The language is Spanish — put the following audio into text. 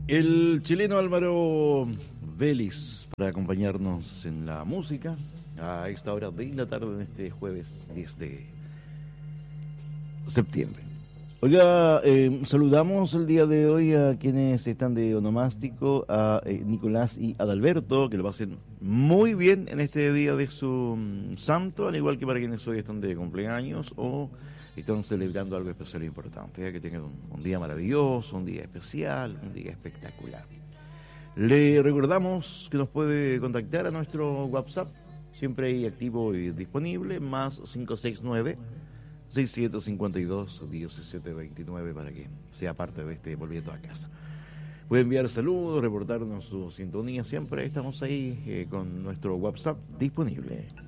El chileno Álvaro Vélez para acompañarnos en la música a esta hora de la tarde en este jueves 10 de septiembre. Oiga, saludamos el día de hoy a quienes están de onomástico, a Nicolás y Adalberto, que lo pasen muy bien en este día de su santo, al igual que para quienes hoy están de cumpleaños o están celebrando algo especial e importante, que tengan un día maravilloso, un día especial, un día espectacular. Le recordamos que nos puede contactar a nuestro WhatsApp, siempre ahí activo y disponible, más 569 6752-1729 para que sea parte de este Volviendo a Casa. Puede enviar saludos, reportarnos su sintonía, siempre estamos ahí con nuestro WhatsApp disponible.